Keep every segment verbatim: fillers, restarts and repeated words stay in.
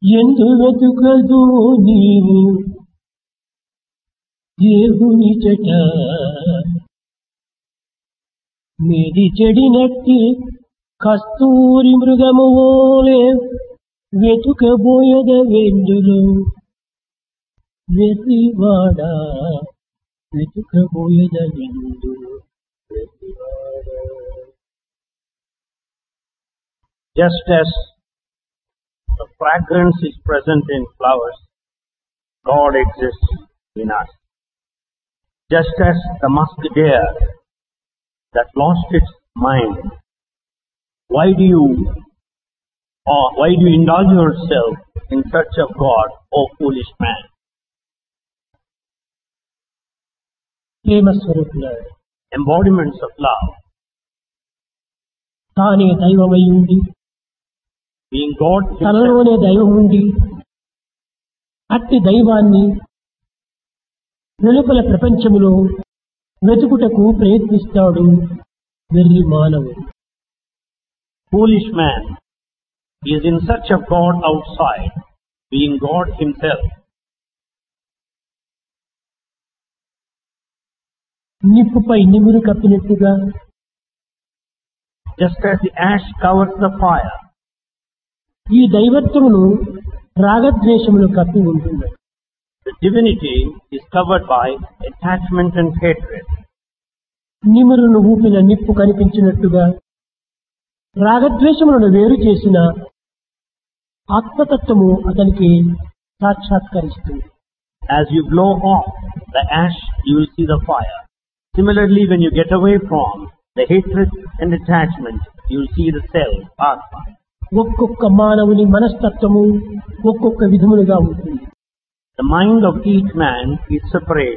ఎందు వెతుకదు నీవు దేవుని చెట మీది చెడినట్టి కస్తూరి మృగము ఓలే వెతుకబోయద వెందులు వెర్రివాడ వెతుకబోయద వెందులు వెర్రివాడ. Just as the fragrance is present in flowers, God exists in us. Just as the musk deer that lost its mind, why do you or why do you indulge yourself in search of God, O foolish man? ప్రేమ స్వరూపులారా, Embodiments of love, తానే దైవమై ఉండి being God himself, తనలోనే దైవం ఉండి అట్టి దైవాన్ని వెలుపల ప్రపంచములో వెతుకుటకు ప్రయత్నిస్తాడు వెర్రి మానవుడు. foolish man is in search of God outside, being God himself. నిప్పుపై నిమురు కప్పినట్టుగా Just as the ash covers the fire, ఈ దైవత్వమును రాగద్వేషములు కప్పి ఉంటుంది. the divinity is covered by attachment and hatred. నిమురును ఊపిన నిప్పు కనిపించినట్టుగా రాగద్వేషములను వేరు చేసిన ఆత్మతత్వము అతనికి సాక్షాత్కరిస్తుంది. As you blow off the ash, you will see the fire. Similarly, when you get away from the hatred and attachment, you will see the self, Atma. ఒక్కొక్క మానవుని మనస్తత్వము ఒక్కొక్క విధములుగా ఉంటుంది. The mind of each man is separate.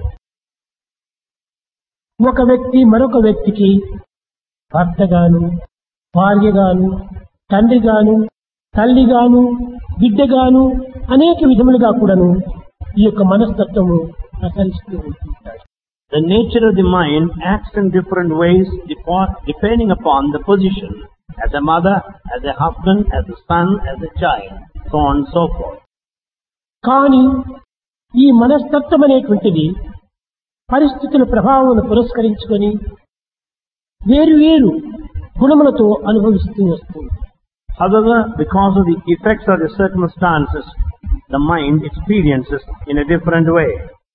ఒక వ్యక్తి మరొక వ్యక్తికి భర్తగాను, భార్యగాను, తండ్రిగాను, తల్లిగాను, బిడ్డగాను అనేక విధములుగా కూడాను ఈ యొక్క మనస్తత్వము ప్రసరిస్తూ ఉంటుంటాడు. The nature of the mind acts in different ways depending upon the position, as a mother, as a husband, as a son, as a child, so on and so forth. కానీ ఈ మనస్తత్వం అనేటువంటిది పరిస్థితుల ప్రభావం పురస్కరించుకొని వేరు వేరు గుణములతో అనుభవిస్తూ వస్తుంది. However, because of the effects of the circumstances, the mind experiences in a different way.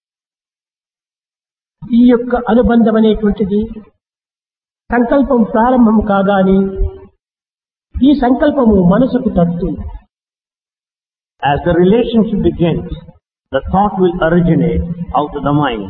ఈ యొక్క అనుబంధం అనేటువంటిది సంకల్పం ప్రారంభం కాగానే ఈ సంకల్పము మనసుకు తట్టుతుంది. As the relationship begins, the thought will originate out of the mind.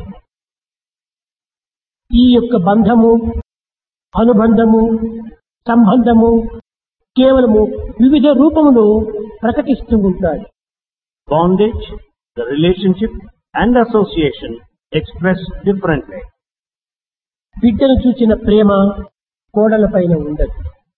ఈ యొక్క బంధము, అనుబంధము, సంబంధము కేవలము వివిధ రూపములో ప్రకటిస్తూ ఉంటాయి. Bondage, the relationship and association express differently. బిడ్డను చూచిన ప్రేమ కోడల పైన ఉండదు.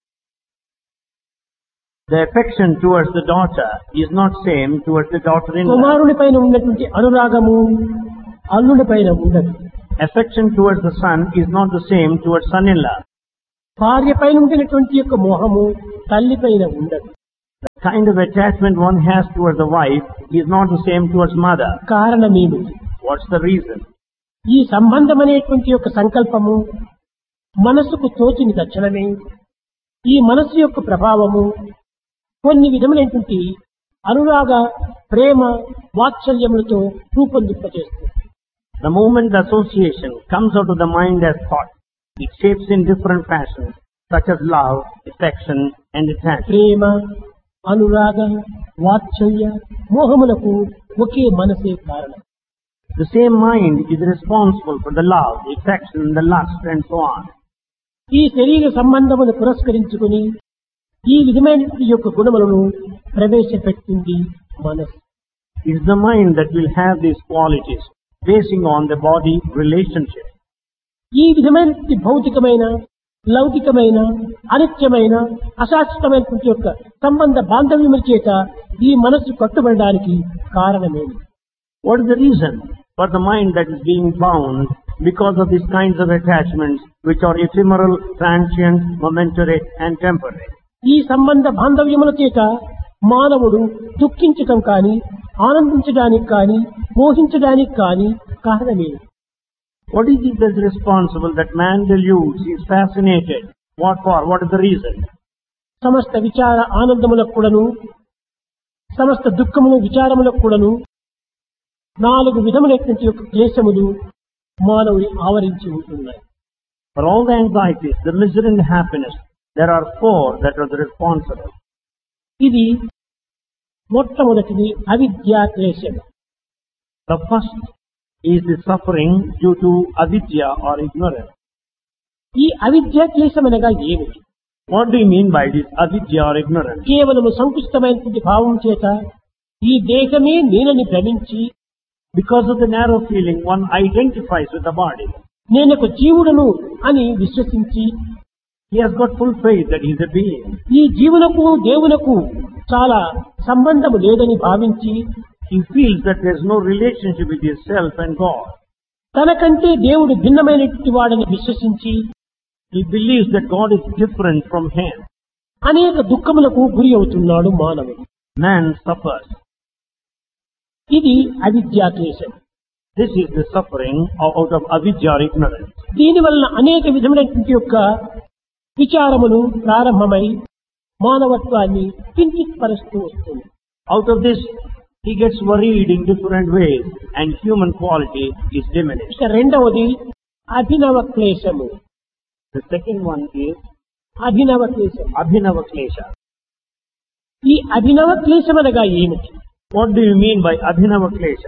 The affection towards the daughter is not same towards the daughter-in-law. కుమారుని పైన ఉన్నటువంటి అనురాగము అల్లుడి పైన ఉండదు. Affection towards the son is not the same towards son-in-law. భార్య పైన ఉండినటువంటి యొక్క మోహము తల్లి పైన ఉండదు. The kind of attachment one has towards the wife is not the same towards mother. కారణమేమిటి? What's the reason? ఈ సంబంధం అనేటువంటి యొక్క సంకల్పము మనసుకు తోచిన తక్షణమే ఈ మనసు యొక్క ప్రభావము కొన్ని విధములైనటువంటి అనురాగ, ప్రేమ, వాత్సల్యములతో రూపొందింపజేస్తుంది. The moment the association comes out of the mind as thought, it shapes in different fashions, such as love, affection, and attachment. ప్రేమ, అనురాగ, వాత్సల్య, మోహములకు ఒకే మనసే కారణం. The same mind is responsible for the love, the affection, the lust, and so on. ఈ శరీర సంబంధమును పురస్కరించుకుని ఈ విధమైన యొక్క గుణములను ప్రవేశపెట్టింది మనసు. It is the mind that will have these qualities, basing on the body relationship. ఈ విధమైన భౌతికమైన, లౌకికమైన, అనిత్యమైన, అశాశ్వతమైనటువంటి యొక్క సంబంధ బాంధవ్యముల చేత ఈ మనస్సు కట్టుబడడానికి కారణమేమి? What is the reason for the mind that is being bound because of these kinds of attachments which are ephemeral, transient, momentary, and temporary? ఈ సంబంధ బాంధవ్యముల చేత మానవుడు దుఃఖించటం కానీ ఆనందించడానికి కానీ మోహించడానికి కానీ కారణమే. What is it that's responsible that man deludes, he is fascinated? What for? What is the reason? సమస్త విచార ఆనందములకు కూడాను సమస్త దుఃఖములు విచారములకు కూడాను నాలుగు విధములైనటువంటి యొక్క క్లేశములు మానవుని ఆవరించి ఉంటున్నాయి. For all the anxieties, the misery and the happiness, there are four that are the responsible. ఇది మొట్టమొదటిది అవిద్యా క్లేశం. The first is the suffering due to avidya or ignorance. ఈ అవిద్యా క్లేశం అనగా ఏమిటి? What do you mean by this avidya or ignorance? కేవలము సంకుచితమైనటువంటి భావం చేత ఈ దేహమే నేనని భ్రమించి Because of the narrow feeling, one identifies with the body. నేనొక జీవుడను అని విశ్వసించి He has got full faith that he is a being. ఈ జీవులకు దేవులకు చాలా సంబంధము లేదని భావించి He feels that there is no relationship with himself and God. తనకంటే దేవుడు భిన్నమైనటువంటి వాడని విశ్వసించి He believes that God is different from him. అనేక దుఃఖములకు గురి అవుతున్నాడు మానవుడు. Man suffers. ఇది అవిద్యా క్లేశం. This is the suffering out of avidya or ignorance. దీని వలన అనేక విధమైనటువంటి యొక్క విచారములు ప్రారంభమై మానవత్వాన్ని కించిత్ పరుస్తూ వస్తుంది. Out of this, he gets worried in different ways and human quality is diminished. ఇక రెండవది అభినవ క్లేశము. The second one is అభినవ క్లేశం. abhinava klesha. ఈ అభినవ క్లేశం అనగా ఏమిటి? What do you mean by abhinava klesha?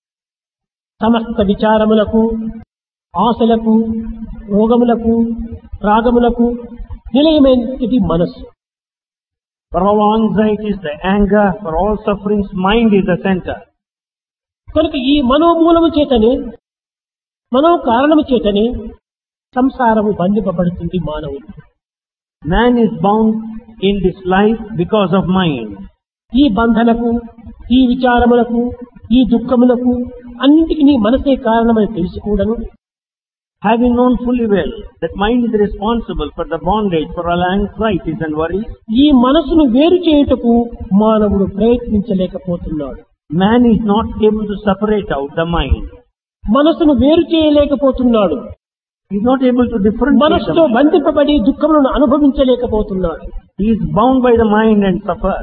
సమస్త విచారములకు ఆశలకు రోగములకు రాగములకు నిలయమైనది మనస్సు. For all anxieties, the anger, for all sufferings, mind is the center. కనుక ఈ మనోమూలము చేతనే మనో కారణము చేతనే సంసారము బంధింపబడుతుంది మానవుడు. Man is bound in this life because of mind. ఈ బంధనకు ఈ విచారములకు ఈ దుఃఖములకు అన్నిటికీ మనసే కారణమని తెలుసుకోవడము, Having known fully well that mind is responsible for the bondage, for all anxieties and worries, ఈ మనసును వేరు చేయుటకు మానవుడు ప్రయత్నించలేకపోతున్నాడు. man is not able to separate out the mind. మనసును వేరు చేయలేకపోతున్నాడు. He is not able to differentiate the మనసుతో mind. బంధింపబడి దుఃఖములను అనుభవించలేకపోతున్నాడు. He is bound by the mind and suffers.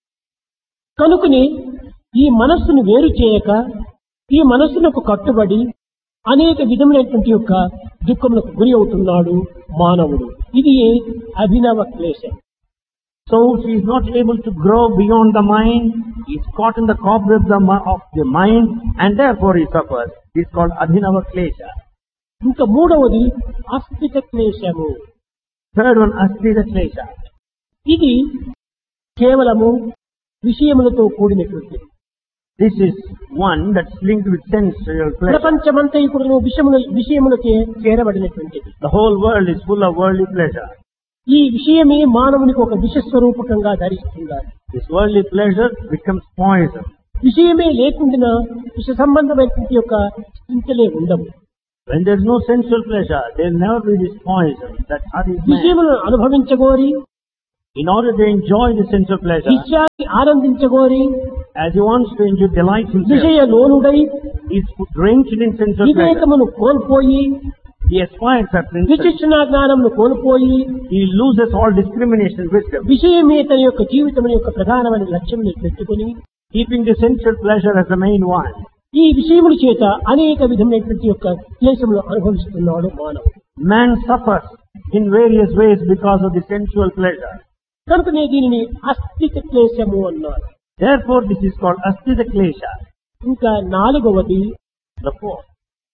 కనుకని ఈ మనస్సును వేరు చేయక ఈ మనస్సునకు కట్టుబడి అనేక విధములైనటువంటి యొక్క దుఃఖములకు గురి అవుతున్నాడు మానవుడు. ఇది అభినవ క్లేశం. So he is not able to grow beyond the mind. He is caught in the cobweb of the mind and therefore he suffers. It is called abhinava klesha. ఇంకా మూడవది అస్థిత క్లేశము. Third one, asthita klesha. ఇది కేవలము విషయములతో కూడినటువంటిది. This is one that's linked with sensual pleasure. ప్రపంచమంతా ఇప్పుడు విషయముల విషయములకే చేరబడినటువంటిది. The whole world is full of worldly pleasure. ఈ విషయమే మానవునికి ఒక విషస్వరూపకంగా ధరిస్తున్నారు. This worldly pleasure becomes poison. విషయమే లేకుండా విష సంబంధమైనటువంటి యొక్క చింతలే ఉండవు. When there is no sensual pleasure, there will never be this poison that hurries man. విషయములను అనుభవించగోరి, In order to enjoy the sensual pleasure, విషయాన్ని ఆనందించగోరి, as he wants to enjoy delight himself, విషయ లోనుడై he is drenched in sensual pleasure. వివేకమును కోల్పోయి, He aspires after insult. విచక్షణ జ్ఞానమును కోల్పోయి, He loses all discrimination and wisdom. విషయమే తన యొక్క జీవితం యొక్క ప్రధానమైన లక్ష్యం పెట్టుకుని Keeping the sensual pleasure as the main one. ఈ విషయముల చేత అనేక విధమైనటువంటి యొక్క క్లేశములు అనుభవిస్తున్నాడు మానవుడు. Man suffers in various ways because of the sensual pleasure. కనుకనే దీనిని అస్థిత క్లేశము అన్నారు. Therefore this is called asthita klesha. ఇంకా నాలుగవది The fourth,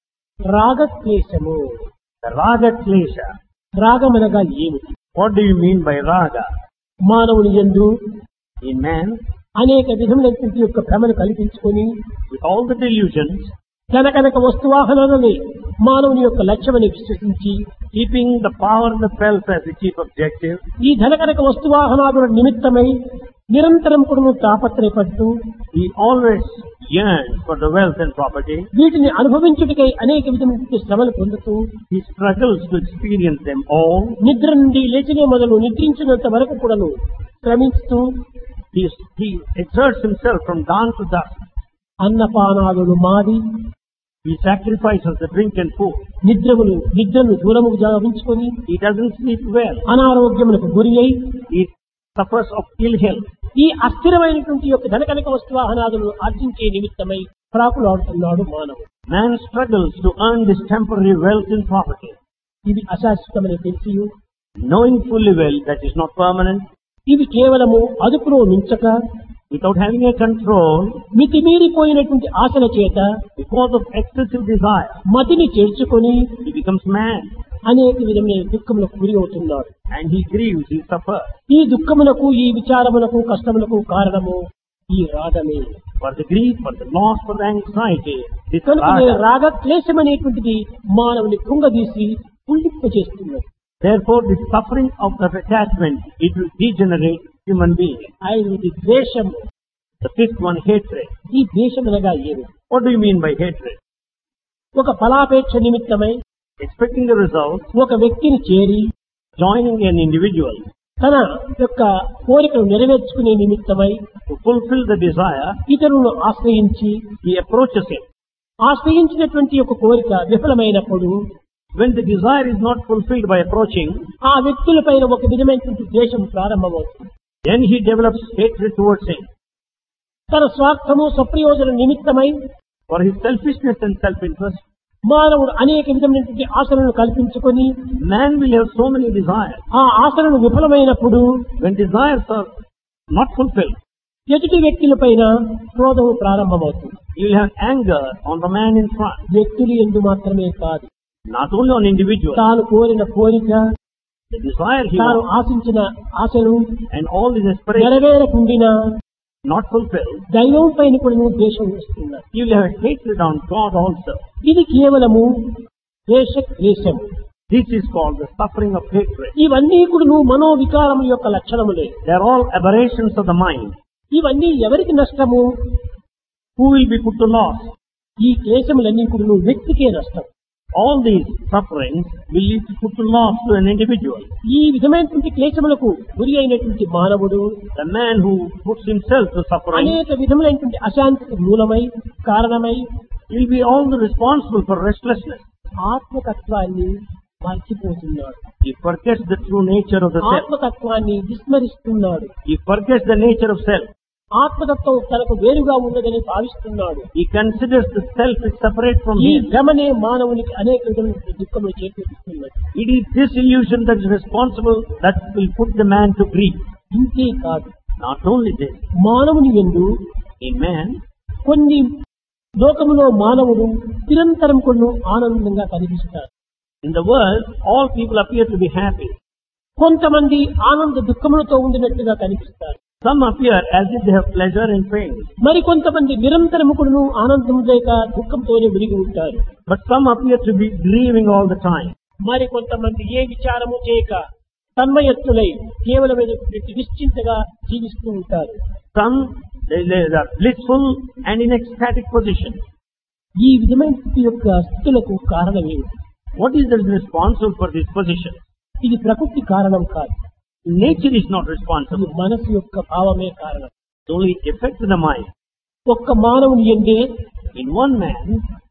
రాగ క్లేశము. the raga klesha. రాగమనగా ఏమిటి? What do you mean by raga? మానవుని యందు In man, అనేక విధములైనటువంటి యొక్క భ్రమను కల్పించుకొని with all the delusions, ధన కనుక వస్తువాహనాలని మానవుని యొక్క లక్ష్యమని విశ్వసించి keeping the power and the wealth as the chief objective, ఈ ధన కనుక వస్తువాహనాదుల నిమిత్తమై నిరంతరం కూడా తాపత్రయపడుతూ he always yearns for the wealth and property. వీటిని అనుభవించుటకై అనేక విధమైన శ్రమలు పొందుతూ He struggles to experience them all. నిద్ర నుండి లేచినే మొదలు నిద్రించినంత వరకు కూడాను శ్రమిస్తూ He, he exerts himself from dawn to dusk. అన్నపానాదులు మాది, He sacrifices the drink and food. నిద్రములు నిద్రను దూరము గావించుకొని He doesn't sleep well. అనారోగ్యములకు గురి అయి He suffers of ill health. ఈ అస్థిరమైనటువంటి యొక్క ధనకనక వస్తువాహనాదులను ఆర్జించే నిమిత్తమై ప్రాకులాడుతున్నాడు మానవుడు. Man struggles to earn this temporary wealth and property, ఇది అశాశ్వతమని తెలిసి knowing fully well that is not permanent, ఇవి కేవలము అదుపులో మించక without having a control, మితిమీరిపోయినటువంటి ఆశల చేత because of excessive desire. మతిని చేర్చుకొని He becomes mad అనేక విధమైన దుఃఖములకు గురి అవుతున్నాడు. and he grieves, he suffers. ఈ దుఃఖములకు, ఈ విచారములకు, కష్టములకు కారణము ఈ రాగమే. For the grief, for the loss, for the anxiety, this కనుకనే raga. రాగ క్లేశం అనేటువంటిది మానవుని కృంగదీసి పుల్లింప చేస్తున్నది. Therefore, the suffering of the attachment, it will degenerate human being. ఐదవది ద్వేషము. The fifth one, hatred. ఈ ద్వేషం అనగా ఏమి? What do you mean by hatred? ఒక ఫలాపేక్ష నిమిత్తమై Expecting the result, ఒక వ్యక్తిని చేరి joining an individual తన యొక్క కోరికను నెరవేర్చుకునే నిమిత్తమై to fulfill the desire, ఇతరులను ఆశ్రయించి he approaches him. ఆశ్రయించినటువంటి ఒక కోరిక విఫలమైనప్పుడు When the desire is not fulfilled by approaching, ఆ వ్యక్తులపైన ఒక విధమైనటువంటి ద్వేషం ప్రారంభమవుతుంది. then he develops hatred towards him. తన స్వార్థము స్వప్రయోజన నిమిత్తమై For his selfishness and self-interest, మానవుడు అనేక విధమైనటువంటి ఆశలను కల్పించుకొని man will have so many desires. ఆ ఆశలను విఫలమైనప్పుడు When desires are not fulfilled, ఎదుటి వ్యక్తులపైన క్రోధము ప్రారంభమవుతుంది. you will have anger on the man in front. వ్యక్తులు ఎందు మాత్రమే కాదు, Not only on individual, తాను కోరిన కోరిక, the desire he తాను wants, ఆశించిన ఆశలు and all his aspirations నెరవేరకుండినా not fulfilled, దైవం పైన కూడా ద్వేషం వస్తున్నారు. you will have hatred on God also. ఇది కేవలము ద్వేష క్లేశము. This is called the suffering of hatred. ఇవన్నీ కూడా నువ్వు మనోవికారముల యొక్క లక్షణములే. They are all aberrations of the mind. ఇవన్నీ ఎవరికి నష్టము? Who will be put to loss? ఈ క్లేశములన్నీ కూడా నువ్వు వ్యక్తికే నష్టం. All these sufferings will lead to put to loss to an individual. ఈ విధమైనటువంటి క్లేశములకు గురి అయినటువంటి మానవుడు The man who puts himself to suffering అనేక విధములైనటువంటి అశాంతికి మూలమై కారణమై will be all the responsible for restlessness. ఆత్మతత్వాన్ని మర్చిపోతున్నాడు. He forgets the true nature of the self. ఆత్మతత్వాన్ని విస్మరిస్తున్నాడు. He forgets the nature of self. ఆత్మతత్వం తనకు వేరుగా ఉన్నదని భావిస్తున్నాడు. He considers the self is separate from ఈ him. భ్రమనే మానవునికి అనేక విధమైన దుఃఖములు చేకూరుస్తున్నది. It is this illusion that is responsible that will put the man to grief. ఇంతే కాదు, Not only this, మానవుని యందు in man, కొన్ని లోకములో మానవుడు నిరంతరం కొన్ని ఆనందంగా కనిపిస్తారు. in the world, all people appear to be happy. కొంతమంది ఆనంద దుఃఖములతో ఉండినట్టుగా కనిపిస్తారు. Some appear as if they have pleasure and pain. మరి కొంతమంది నిరంతరము కూడాను ఆనందం లేక దుఃఖంతోనే విరిగి ఉంటారు. But some appear to be grieving all the time. మరి కొంతమంది ఏ విచారము చేయక తన్మయత్తులై కేవలమైనటువంటి నిశ్చింతగా జీవిస్తూ ఉంటారు. Some, they, they are blissful and in ecstatic position. ఈ విధమైన స్థితి యొక్క స్థితులకు కారణం ఏమిటి? What is that is responsible for this position? ఇది ప్రకృతి కారణం కాదు, Nature is not ఇది responsible. మనసు యొక్క భావమే కారణం. It only affects the mind. ఒక్క మానవుని ఎందే In one man,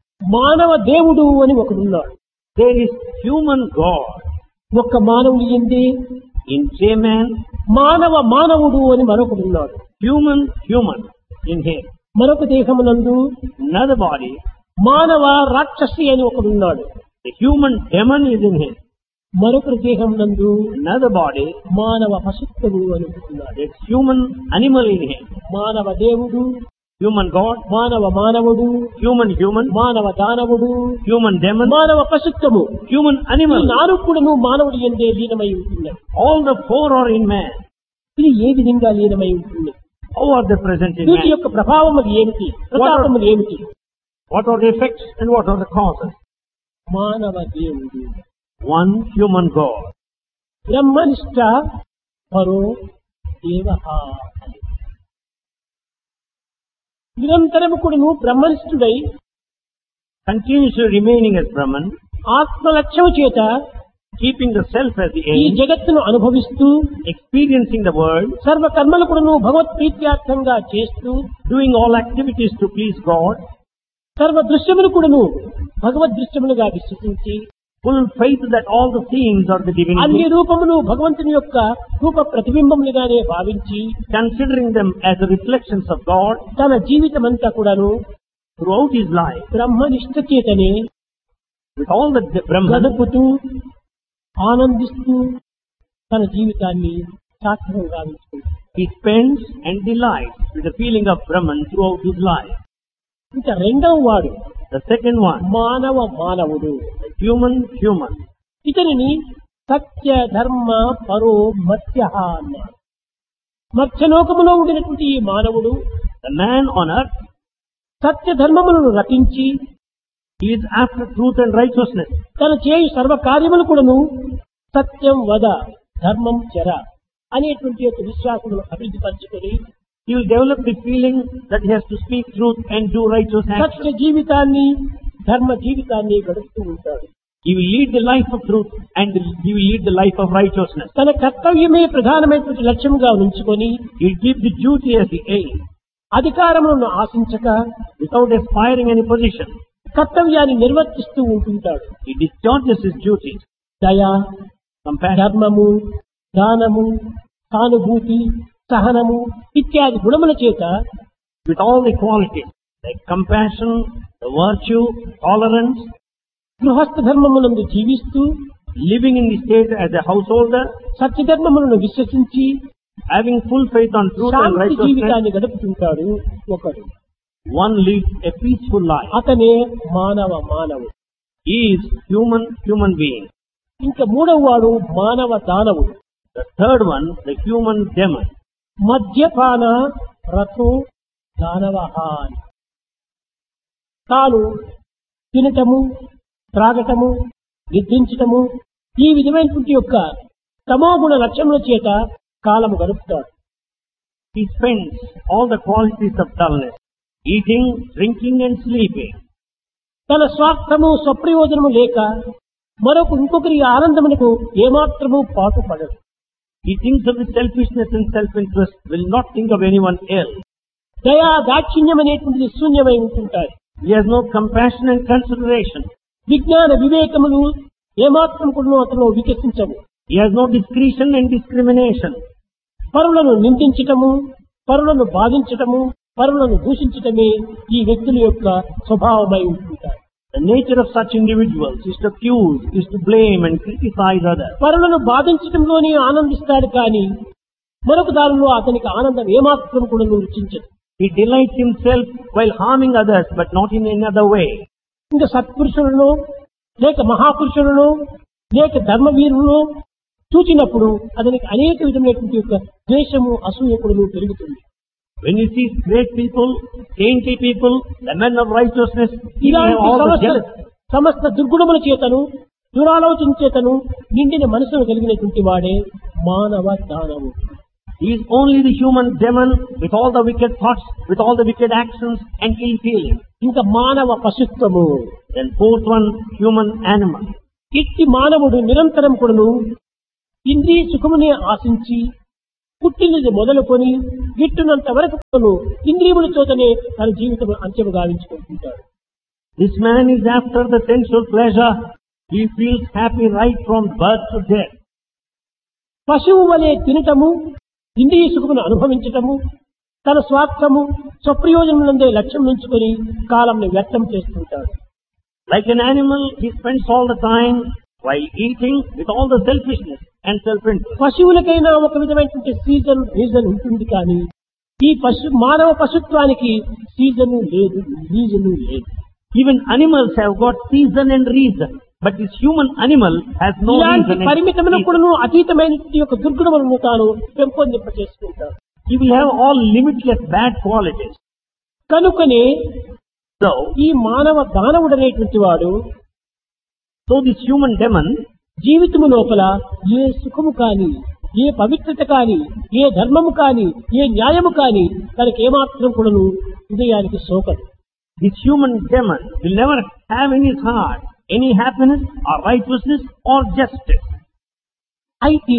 మానవ దేవుడు అని ఒకడున్నాడు. there is human God. ఒక్క మానవుని ఎందే In a man, మానవ మానవుడు అని మరొకడున్నాడు. human, human in him. మరొక దేహమునందు Another body, మానవ రాక్షసి అని ఒకడున్నాడు. the human demon is in him. మరొక దేహమునందు Another body, మానవ పశుత్వము అని ఒకడున్నాడు. there's human animal in him. మానవ దేవుడు, Human God, మానవ మానవుడు, human human, మానవ దానవుడు, human demon, మానవ పశుత్వము, human ఈ animal. నాలుగు కూడాను మానవుడి ఎందే లీనమై ఉంటున్నాయి. All the four are in man. ఇది ఏ విధంగా లీనమై ఉంటుంది? How are they present in వీటి man? యొక్క ప్రభావములు ఏమిటి, ప్రతాపములు ఏమిటి? What are the effects and what are the causes? మానవ దేవుడు, One human God. బ్రహ్మనిష్ట పరో దేవః. నిరంతరము కూడాను బ్రహ్మనిష్ఠుడై Continuously remaining as Brahman, ఆత్మలక్ష్యము చేత keeping the self as the ఈ aim, జగత్తును అనుభవిస్తూ experiencing the world, సర్వ కర్మలు కూడాను భగవత్ ప్రీత్యార్థంగా చేస్తూ doing all activities to please God, సర్వ దృశ్యములు కూడాను భగవద్ దృశ్యములుగా విశ్వసించి full faith that all the themes are the అన్ని divinity, రూపములు భగవంతుని యొక్క రూప ప్రతిబింబములుగానే భావించి considering them as the reflections of God తన జీవితమంతా కూడాను throughout his life, బ్రహ్మనిష్ట చేతనే with all the Brahman, గడుపుతూ ఆనందిస్తూ తన జీవితాన్ని సార్థకం గావించుకుంటాడు. he spends and delights with the feeling of Brahman throughout his life. ఇంకా రెండవ వాడు The second one, మానవ మానవుడు. the human human. ఇతనిని సత్య ధర్మ పరో మత్స్య అన్నారు. మత్స్యలోకములో ఉండినటువంటి ఈ మానవుడు The man on earth, సత్య ధర్మములను రచించి he is after truth and righteousness. తన చేయు సర్వ కార్యములు కూడాను సత్యం వద ధర్మం చెర అనేటువంటి యొక్క విశ్వాసమును అభివృద్ధి పరచుకొని He will develop the feeling that he has to speak truth and do righteous Satya actions. జీవితాన్ని ధర్మ జీవితాన్ని గడుపుతూ ఉంటాడు. He will lead the life of truth and he will lead the life of righteousness. తన కర్తవ్యమే ప్రధానమైనటువంటి లక్ష్యముగా ఉంచుకొని He will keep the duty as the aim అధికారములను ఆశించక without aspiring any position. కర్తవ్యాన్ని నిర్వర్తిస్తూ ఉంటుంటాడు. He discharges his duties. దయ, Compassion, ధర్మము, దానము, సానుభూతి, సహనము ఇత్యాది గుణముల చేత with all the qualities like compassion, the virtue, tolerance, గృహస్థ ధర్మమునందు జీవిస్తూ living in the state as a householder, సత్యధర్మములను విశ్వసించి having full faith on truth and Shanti righteousness, జీవితాన్ని గడుపుతుంటాడు ఒకడు. one leads a peaceful life. అతనే మానవ మానవుడు. He is human, human being. ఇంకా మూడవ వాడు మానవ దానవుడు. The third one, the human demon. మద్యపాన రథో దానవహాని. తాను తినటము, త్రాగటము, నిద్రించటము ఈ విధమైనటువంటి యొక్క తమోగుణ లక్ష్యముల చేత కాలము గడుపుతాడు. He spends all the qualities of dullness, eating, drinking and sleeping. తన స్వార్థము స్వప్రయోజనము లేక మరొక ఇంకొకరి ఆనందమునకు ఏమాత్రము పాటుపడడు. He thinks of his selfishness and self-interest, will not think of anyone else. దయా దాక్షిణ్యం అనేటువంటిది శూన్యమై ఉంటుంటాయి. He has no compassion and consideration. విజ్ఞాన వివేకములు ఏమాత్రం కూడా అతను వికసించవు. He has no discretion and discrimination. పరులను నిందించటము, పరులను బాధించటము, పరులను దూషించటమే ఈ వ్యక్తుల యొక్క స్వభావమై ఉంటుంటాయి. The nature of such individuals is to accuse, is to blame and criticize others. పరులను బాధించటంలోనే ఆనందిస్తాడు కానీ మరొక దానిలో అతనికి ఆనందం ఏమాత్రం కూడా రుచించదు. He delights himself while harming others, but not in any other way. ఇంకా సత్పురుషులను లేక మహాపురుషులను లేక ధర్మవీరులను చూచినప్పుడు అతనికి అనేక విధమైనటువంటి యొక్క ద్వేషము అసూయకుడును పెరుగుతుంది. When he sees great people, saintly people, the men of righteousness, he will have ఇలాంటి all the సమస్త jealousy. సమస్త దుర్గుణముల చేతను దురాలోచన చేతను నిండిన మనసును కలిగినటువంటి వాడే మానవ దానవు. He is only the human demon with all the wicked thoughts, with all the wicked actions and ill feelings. ఇంకా మానవ పశుత్వము. Then fourth one, human animal. ఇట్టి మానవుడు నిరంతరం కూడాను ఇంద్రియ సుఖమునే ఆశించి పుట్టినది మొదలుకొని గిట్టునంత వరకు కూడాను ఇంద్రియముల చోతనే తన జీవితం అంత్యము గావించుకుంటుంటాడు. This man is after the sensual pleasure. He feels happy right from birth to death. పశువు వలె తినటము, ఇంద్రియ సుఖమును అనుభవించటము, తన స్వార్థము స్వప్రయోజనములందే లక్ష్యం ఉంచుకొని కాలంను వ్యర్థం చేస్తుంటాడు. Like an animal, he spends all the time while eating with all the selfishness and self-interest. పశువులకైనా ఒక విధమైనటువంటి సీజన్ రీజన్ ఉంటుంది కానీ ఈ పశు మానవ పశుత్వానికి సీజను లేదు, రీజను లేదు. Even animals have got season and reason, but this human animal has no ఇలాంటి reason and పరిమితములకు reason. కూడాను అతీతమైనటువంటి యొక్క దుర్గుణములను తాను పెంపొందింప చేసుకుంటాడు. He will have all limitless bad qualities. కనుకనే So, ఈ మానవ దానవుడనేటువంటి వాడు so this human demon జీవితము లోపల ఏ సుఖము కాని, ఏ పవిత్రత కాని, ఏ ధర్మము కాని, ఏ న్యాయము కాని తనకి ఏమాత్రం కూడాను హృదయానికి సోకదు. This human demon will never have in his heart any happiness or righteousness or justice. అయితే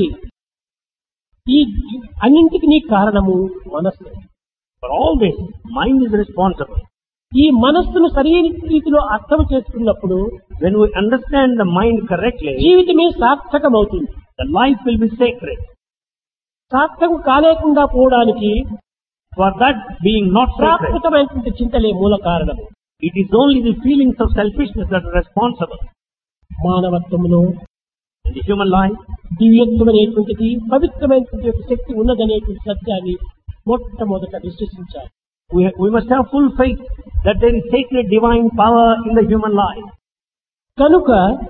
ఈ అన్నింటికి కారణము మనస్సు. For all this, mind is responsible. ఈ మనస్సును సరైన రీతిలో అర్థం చేసుకున్నప్పుడు When we understand the mind correctly, జీవితమే సార్థకమవుతుంది. the life will be sacred. సార్థకం కాలేకుండా పోవడానికి For that being not sacred, ప్రాకృతమైనటువంటి చింతలే మూల కారణము. it is only the feelings of selfishness that are responsible. మానవత్వంలో In the human life, దివ్యత్వమైనటువంటిది పవిత్రమైనటువంటి యొక్క శక్తి ఉన్నదనేటువంటి సత్యాన్ని మొట్టమొదట విశ్వసించాలి. we, we must have full faith that there is sacred divine power in the human life. కనుక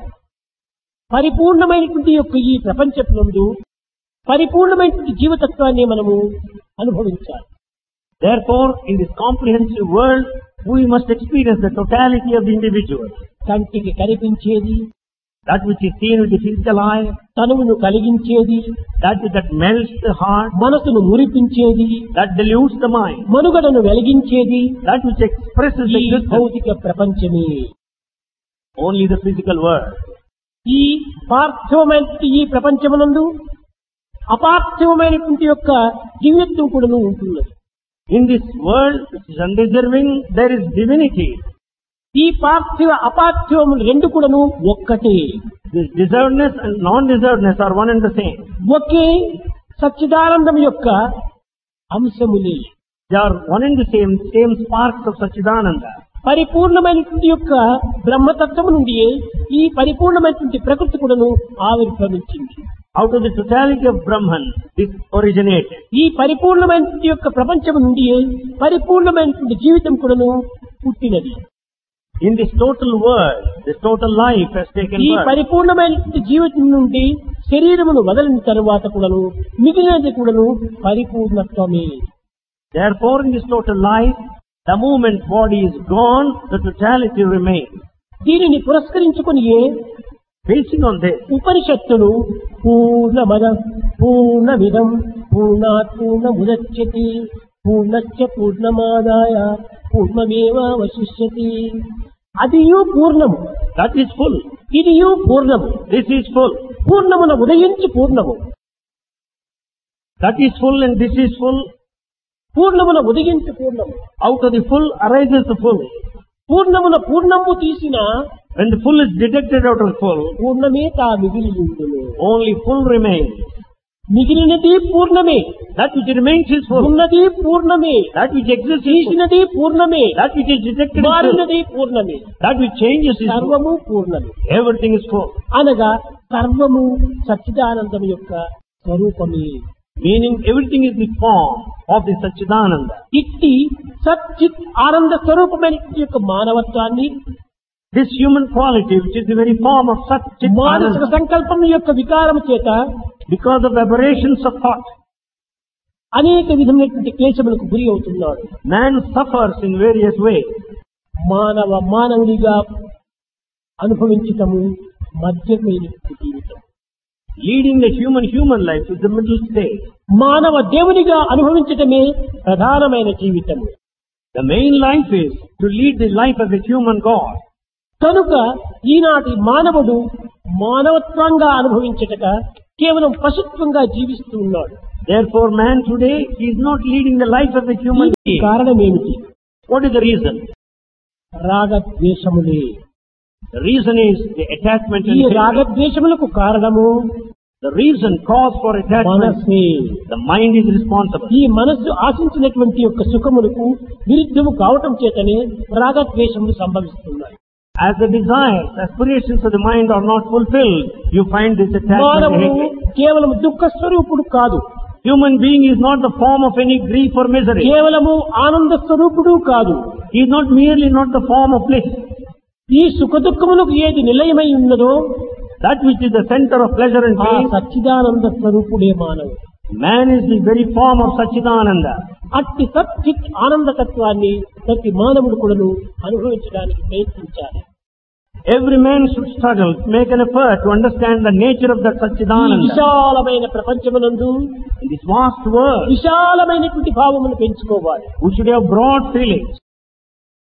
పరిపూర్ణమైనటువంటి యొక్క ఈ ప్రపంచమునందు పరిపూర్ణమైనటువంటి జీవతత్వాన్ని మనము అనుభవించాలి. Therefore, in this comprehensive world, we must experience the totality of the individual. కంటికి కనిపించేది, That which is seen with the physical eye, తనువును కలిగించేది, that that melts the heart, మనసును మురిపించేది, that deludes the mind, మనుగడను వెలిగించేది that which expresses ఈ the existence, భౌతిక ప్రపంచమే. only the physical world. ఈ పార్థివమైనటువంటి ఈ ప్రపంచమునందు అపార్థివమైనటువంటి యొక్క దివ్యత్వం కూడా ఉంటున్నది. In this world, which is undeserving, there is divinity. ఈ పార్థివ అపార్థివములు రెండు కూడాను ఒక్కటే. This deservedness and non-deservedness are one and the same. ఒకే సచ్చిదానందం యొక్క అంశములే. They are one and the same, same sparks of Sachidananda. పరిపూర్ణమైనటువంటి యొక్క బ్రహ్మతత్వము నుండి ఈ పరిపూర్ణమైనటువంటి ప్రకృతి కూడాను ఆవిర్భవించింది. Out of the totality of Brahman, this originated. ఈ పరిపూర్ణమైనటువంటి యొక్క ప్రపంచము నుండి పరిపూర్ణమైనటువంటి జీవితం కూడాను పుట్టినది. In this total world, this total life has taken ఈ birth. పరిపూర్ణమైనటువంటి జీవితం నుండి శరీరమును వదలిన తరువాత కూడాను మిగిలినది కూడాను పరిపూర్ణత్వమే. Therefore, in this total life, the moment body is gone, the totality remains. దీనిని పురస్కరించుకుని Basing on this, ఉపనిషత్తులు పూర్ణమద పూర్ణమిదం పూర్ణాత్ పూర్ణముదచ్యతే పూర్ణస్య పూర్ణమాదాయ పూర్ణమేవావశిష్యతి. అదియు పూర్ణము, that is full. ఇదియు పూర్ణము. This is full. పూర్ణమున ఉదయించి పూర్ణము, That is full and this is full. పూర్ణమున ఉదయించి పూర్ణము. Out of the full arises the full. పూర్ణమున పూర్ణము తీసిన When the full is detected out of the full, పూర్ణమే తా మిగిలి ఉండును. only full remains. మిగిలినది పూర్ణమే, That which remains is full. ఉన్నది పూర్ణమే, That which exists is full. తీసినది పూర్ణమే, That which is detected is full. మారినది పూర్ణమే, That which changes is full. సర్వము పూర్ణమే. Everything is full. అనగా సర్వము సచ్చిదానందం యొక్క స్వరూపమే. Meaning everything is the form of the Sachidananda. ఇట్టి సచ్చిత్ ఆనంద స్వరూపమైన యొక్క మానవత్వాన్ని This human quality, which is the very form of మానసిక Sachidananda, సంకల్పం యొక్క వికారం చేత because of aberrations of thought, అనేక విధమైనటువంటి క్లేశములకు గురి అవుతున్నాడు. man suffers in various ways. మానవ మానవుడిగా అనుభవించటము మధ్యమైనటువంటి జీవితం. Leading the human human life is the middle stage. మానవ దేవునిగా అనుభవించటమే ప్రధానమైన జీవితము. The main life is to lead the life of a human God. కనుక ఈనాటి మానవుడు మానవత్వంగా అనుభవించటక కేవలం పశుత్వంగా జీవిస్తూ ఉన్నాడు. Therefore, man today is not leading the life of a human దీనికి being. కారణం ఏమిటి? What is the reason? రాగద్వేషములే. The reason is the attachment ఈ and hatred. రాగద్వేషములకు కారణము The reason, cause for attachment, మనస్సే. the mind is responsible. ఈ మనస్సు ఆశించినటువంటి యొక్క సుఖములకు విరుద్ధము కావటం చేతనే రాగద్వేషములు సంభవిస్తున్నాయి. As the desires, aspirations of the mind are not fulfilled, you find this attachment and మానవుడు hatred. కేవలం దుఃఖ స్వరూపుడు కాదు, Human being is not the form of any grief or misery. కేవలము ఆనంద స్వరూపుడు కాదు. He is not merely not the form of bliss. ఈ సుఖ దుఃఖములకు ఏది నిలయమై ఉన్నదో That which is the center of pleasure and ఆ pain, సచ్చిదానంద స్వరూపుడే మానవుడు. man is the very form of Sachidananda. అట్టి సచ్చిత్ ఆనందతత్వాన్ని ప్రతి మానవుడు కూడాను అనుభవించడానికి ప్రయత్నించాలి. Every man should struggle, make an effort to understand the nature of that ఈ Sachidananda. విశాలమైన ప్రపంచమునందు In this vast world, విశాలమైనటువంటి భావమును పెంచుకోవాలి. we should have broad feelings.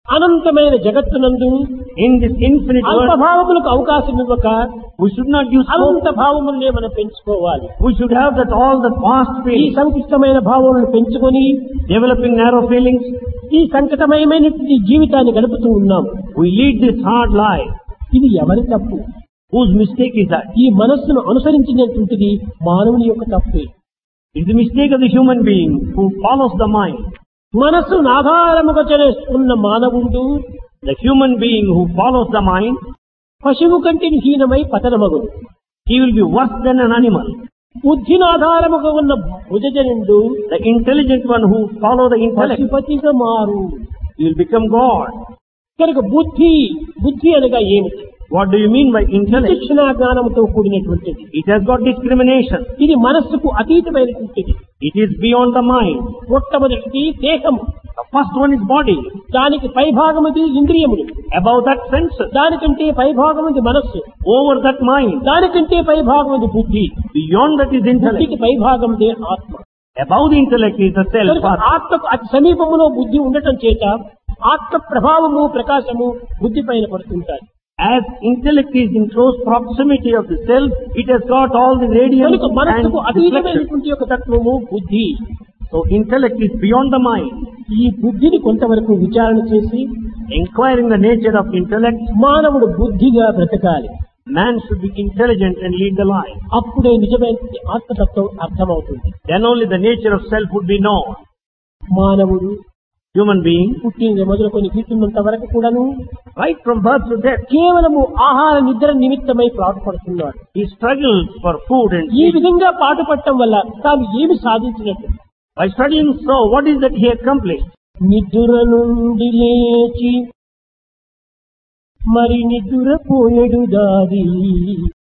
అనంతమైన జగత్తునందు In this infinite world, అల్పభావములకు అవకాశం ఇవ్వక we should not use hope. అనంత భావములనే మనం పెంచుకోవాలి. We should have that all the vast ఈ feelings, సంక్లిష్టమైన భావములను పెంచుకొని developing narrow feelings. ఈ సంకటమయమైనటువంటి జీవితాన్ని గడుపుతూ ఉన్నాం. We lead this hard life. ఇది ఎవరి తప్పు? Whose mistake is that? ఈ మనస్సును అనుసరించినటువంటిది మానవుని యొక్క తప్పే. It's the mistake of the human being who follows the mind. మనస్సును ఆధారముగా చేసుకున్న మానవుడు The human being who follows the mind, పశువు కంటే హీనమై పతనమగుడు. he will be worse than an animal. బుద్ధిని ఆధారముగా ఉన్న భుజజనుడు The intelligent one who follows the intellect, పశుపతిగా మారు. he will become God. కనుక బుద్ధి బుద్ధి అనగా ఏమిటి? What do you mean by intellect? శిక్షణ జ్ఞానంతో కూడినటువంటిది. It has got discrimination. ఇది మనస్సుకు అతీతమైనటువంటిది. It is beyond the mind. మొట్టమొదటిది దేహము, The first one is body. దానికి పైభాగముది ఇంద్రియములు, Above that senses. దానికంటే పైభాగముది మనస్సు, Over that mind. దానికంటే పైభాగముది బుద్ధి, Beyond that is intellect. బుద్ధికి పైభాగముదే ఆత్మ. Above the intellect is the self. కనుక ఆత్మకు అతి సమీపములో బుద్ధి ఉండటం చేత ఆత్మ ప్రభావము ప్రకాశము బుద్ధి పైన పడుతుంటాయి. As intellect is in close proximity of the self, it has got all the radiance కనుక and మనస్సుకు reflection. అతీతమైనటువంటి యొక్క తత్వము బుద్ధి. So intellect is beyond the mind. ఈ బుద్ధిని కొంతవరకు విచారణ చేసి Inquiring the nature of intellect, మానవుడు బుద్ధిగా బ్రతకాలి. man should be intelligent and lead the life. అప్పుడే నిజమైన ఆత్మతత్వం అర్థమవుతుంది. Then only the nature of self would be known. మానవుడు Human being, పుట్టిన మొదలుకొని గిట్టున్నంత వరకు కూడాను right from birth to death, కేవలము ఆహార నిద్ర నిమిత్తమై పాటుపడుతున్నాడు. he struggles for food and ఈ sleep. విధంగా పాటుపడటం వల్ల తాను ఏమి సాధించినట్టు? By studying so, what is that he accomplished? నిద్ర నుండి లేచి మరి నిద్ర పోయడు దాది